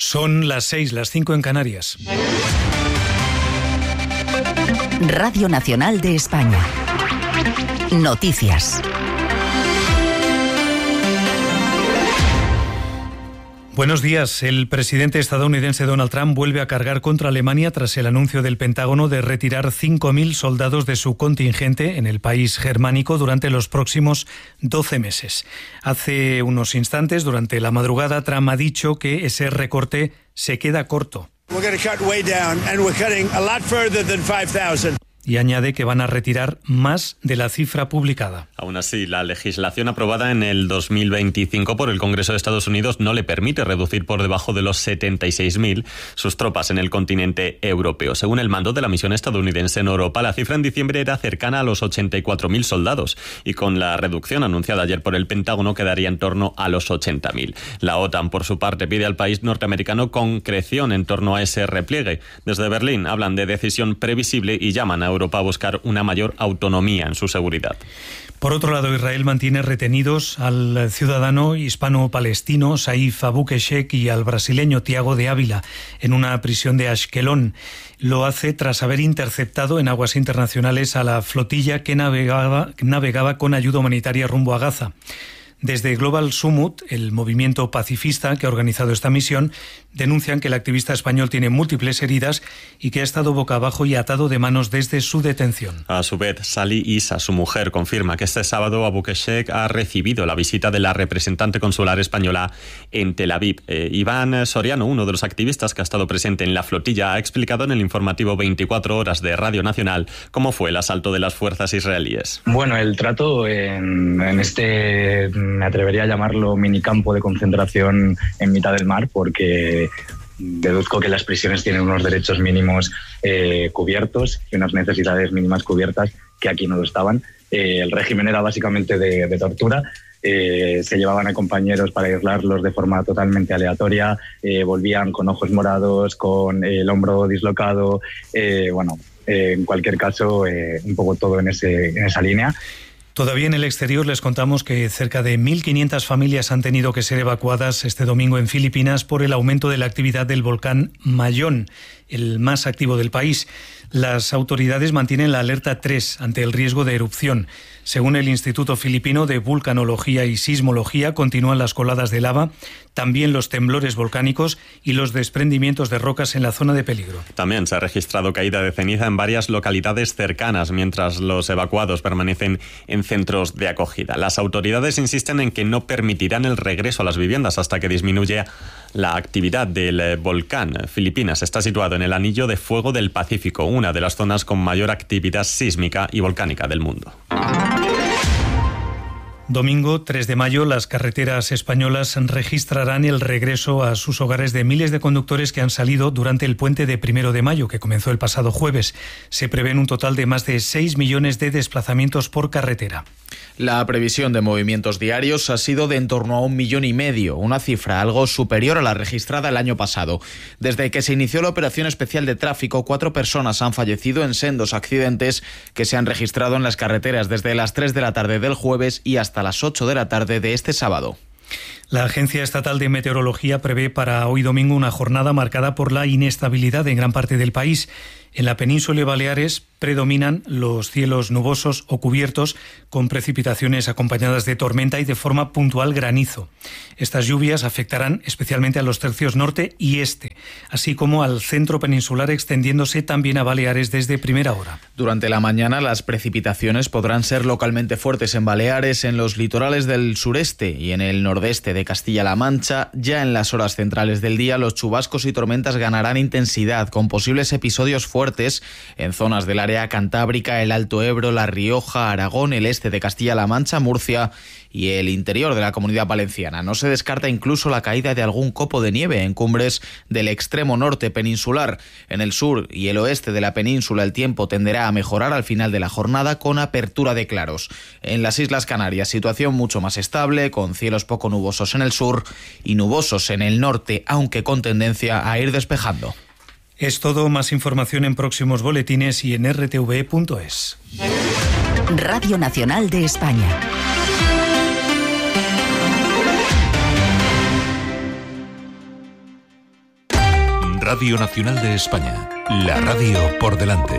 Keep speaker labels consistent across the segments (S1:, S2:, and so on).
S1: Son las 6, las 5 en Canarias.
S2: Radio Nacional de España. Noticias.
S1: Buenos días. El presidente estadounidense Donald Trump vuelve a cargar contra Alemania tras el anuncio del Pentágono de retirar 5.000 soldados de su contingente en el país germánico durante los próximos 12 meses. Hace unos instantes, durante la madrugada, Trump ha dicho que ese recorte se queda corto. Y añade que van a retirar más de la cifra publicada.
S3: Aún así, la legislación aprobada en el 2025 por el Congreso de Estados Unidos no le permite reducir por debajo de los 76.000 sus tropas en el continente europeo. Según el mando de la misión estadounidense en Europa, la cifra en diciembre era cercana a los 84.000 soldados y con la reducción anunciada ayer por el Pentágono quedaría en torno a los 80.000. La OTAN, por su parte, pide al país norteamericano concreción en torno a ese repliegue. Desde Berlín hablan de decisión previsible y llaman a Europa a buscar una mayor autonomía en su seguridad.
S1: Por otro lado, Israel mantiene retenidos al ciudadano hispano-palestino Saif Abu Keshek y al brasileño Thiago de Ávila en una prisión de Ashkelon. Lo hace tras haber interceptado en aguas internacionales a la flotilla que navegaba con ayuda humanitaria rumbo a Gaza. Desde Global Summit, el movimiento pacifista que ha organizado esta misión, denuncian que el activista español tiene múltiples heridas y que ha estado boca abajo y atado de manos desde su detención.
S3: A su vez, Sally Issa, su mujer, confirma que este sábado Abu Keshek ha recibido la visita de la representante consular española en Tel Aviv. Iván Soriano, uno de los activistas que ha estado presente en la flotilla, ha explicado en el informativo 24 horas de Radio Nacional cómo fue el asalto de las fuerzas israelíes.
S4: Bueno, el trato en este, me atrevería a llamarlo minicampo de concentración en mitad del mar, porque deduzco que las prisiones tienen unos derechos mínimos cubiertos y unas necesidades mínimas cubiertas que aquí no lo estaban. El régimen era básicamente de tortura. Se llevaban a compañeros para aislarlos de forma totalmente aleatoria, volvían con ojos morados, con el hombro dislocado, en cualquier caso, un poco todo en esa línea.
S1: Todavía en el exterior les contamos que cerca de 1.500 familias han tenido que ser evacuadas este domingo en Filipinas por el aumento de la actividad del volcán Mayón, el más activo del país. Las autoridades mantienen la alerta 3 ante el riesgo de erupción. Según el Instituto Filipino de Vulcanología y Sismología, continúan las coladas de lava, también los temblores volcánicos y los desprendimientos de rocas en la zona de peligro.
S3: También se ha registrado caída de ceniza en varias localidades cercanas, mientras los evacuados permanecen en centros de acogida. Las autoridades insisten en que no permitirán el regreso a las viviendas hasta que disminuya la actividad del volcán. Filipinas está situado en el anillo de fuego del Pacífico, una de las zonas con mayor actividad sísmica y volcánica del mundo.
S1: Domingo 3 de mayo, las carreteras españolas registrarán el regreso a sus hogares de miles de conductores que han salido durante el puente de 1 de mayo, que comenzó el pasado jueves. Se prevén un total de más de 6 millones de desplazamientos por carretera.
S5: La previsión de movimientos diarios ha sido de en torno a 1,5 millones, una cifra algo superior a la registrada el año pasado. Desde que se inició la operación especial de tráfico, 4 personas han fallecido en sendos accidentes que se han registrado en las carreteras desde las 3 de la tarde del jueves y hasta las 8 de la tarde de este sábado.
S1: La Agencia Estatal de Meteorología prevé para hoy domingo una jornada marcada por la inestabilidad en gran parte del país. En la península y Baleares predominan los cielos nubosos o cubiertos con precipitaciones acompañadas de tormenta y de forma puntual granizo. Estas lluvias afectarán especialmente a los tercios norte y este, así como al centro peninsular, extendiéndose también a Baleares desde primera hora.
S5: Durante la mañana las precipitaciones podrán ser localmente fuertes en Baleares, en los litorales del sureste y en el nordeste de Castilla-La Mancha. Ya en las horas centrales del día los chubascos y tormentas ganarán intensidad, con posibles episodios fuertes en zonas del área cantábrica, el Alto Ebro, La Rioja, Aragón, el este de Castilla-La Mancha, Murcia y el interior de la Comunidad Valenciana. No se descarta incluso la caída de algún copo de nieve en cumbres del extremo norte peninsular. En el sur y el oeste de la península el tiempo tenderá a mejorar al final de la jornada con apertura de claros. En las Islas Canarias, situación mucho más estable, con cielos poco nubosos en el sur y nubosos en el norte, aunque con tendencia a ir despejando.
S1: Es todo. Más información en próximos boletines y en rtv.es.
S2: Radio Nacional de España.
S6: Radio Nacional de España, la radio por delante.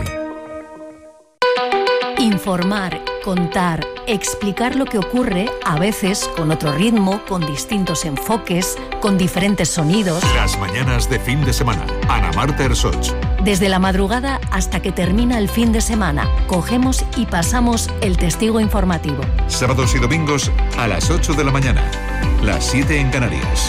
S7: Informar, contar, explicar lo que ocurre, a veces con otro ritmo, con distintos enfoques, con diferentes sonidos.
S6: Las mañanas de fin de semana. Ana Marta Ersoch.
S7: Desde la madrugada hasta que termina el fin de semana, cogemos y pasamos el testigo informativo.
S6: Sábados y domingos a las 8 de la mañana, las 7 en Canarias.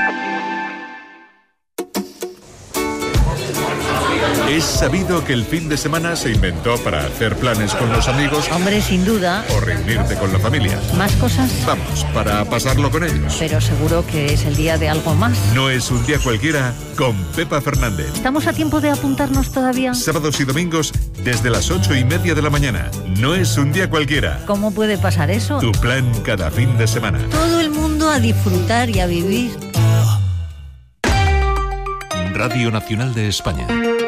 S6: Es sabido que el fin de semana se inventó para hacer planes con los amigos.
S8: Hombre, sin duda.
S6: O reunirte con la familia.
S8: ¿Más cosas?
S6: Vamos, para pasarlo con ellos.
S8: Pero seguro que es el día de algo más.
S6: No es un día cualquiera con Pepa Fernández.
S8: ¿Estamos a tiempo de apuntarnos todavía?
S6: Sábados y domingos desde las 8:30 de la mañana. No es un día cualquiera.
S8: ¿Cómo puede pasar eso?
S6: Tu plan cada fin de semana.
S8: Todo el mundo a disfrutar y a vivir.
S6: Radio Nacional de España.